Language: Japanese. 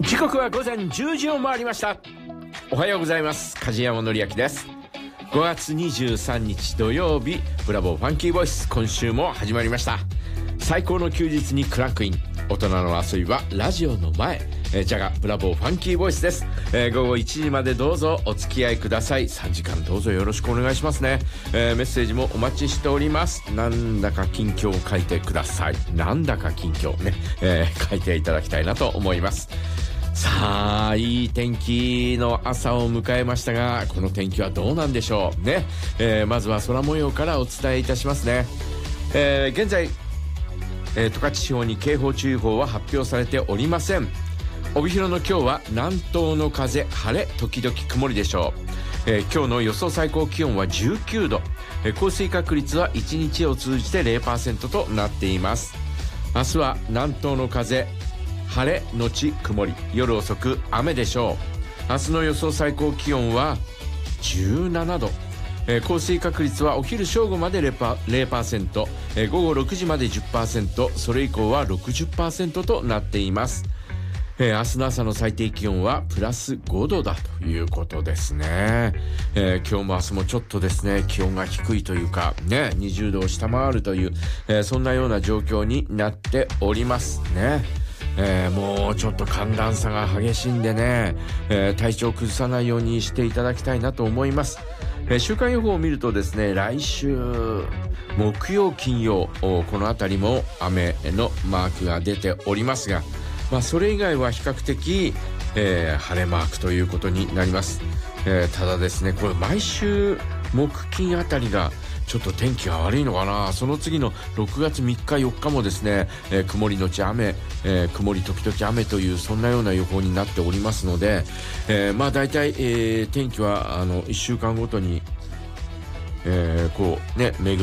時刻は午前10時を回りました。おはようございます。梶山紀明です。5月23日土曜日、ブラボーファンキーボイス、今週も始まりました。最高の休日にクランクイン、大人の遊びはラジオの前、ジャガブラボーファンキーボイスです。午後1時までどうぞお付き合いください。3時間どうぞよろしくお願いしますね。メッセージもお待ちしております。なんだか近況を書いてください。なんだか近況ね、書いていただきたいなと思います。さあ、いい天気の朝を迎えましたが、この天気はどうなんでしょうね。まずは空模様からお伝えいたしますね。現在、十勝地方に警報注意報は発表されておりません。帯広の今日は南東の風、晴れ時々曇りでしょう。今日の予想最高気温は19度、降水確率は1日を通じて 0% となっています。明日は南東の風、晴れのち曇り、夜遅く雨でしょう。明日の予想最高気温は17度、降水確率はお昼正午まで 0%、午後6時まで 10%、それ以降は 60% となっています。明日の朝の最低気温はプラス5度だということですね。今日も明日もちょっとですね、気温が低いというかね、20度を下回るという、そんなような状況になっておりますね。もうちょっと寒暖差が激しいんでね、体調を崩さないようにしていただきたいなと思います。週間予報を見るとですね、来週木曜金曜このあたりも雨のマークが出ておりますが、それ以外は比較的、晴れマークということになります。ただですね、これ毎週木金あたりがちょっと天気が悪いのかな。その次の6月3日4日もですね、曇りのち雨、曇り時々雨というそんなような予報になっておりますので、だいたい天気は1週間ごとにこうね、巡